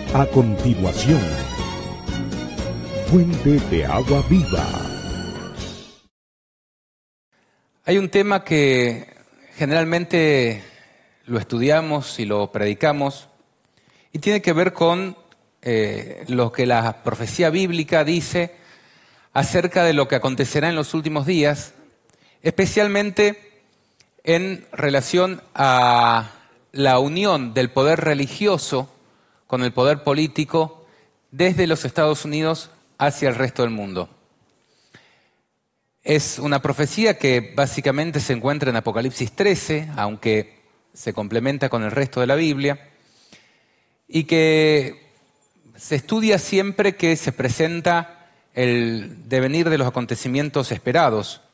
A continuación, Fuente de Agua Viva. Hay un tema que generalmente lo estudiamos y lo predicamos y tiene que ver con lo que la profecía bíblica dice acerca de lo que acontecerá en los últimos días, especialmente en relación a la unión del poder religioso con el poder político desde los Estados Unidos hacia el resto del mundo. Es una profecía que básicamente se encuentra en Apocalipsis 13, aunque se complementa con el resto de la Biblia, y que se estudia siempre que se presenta el devenir de los acontecimientos esperados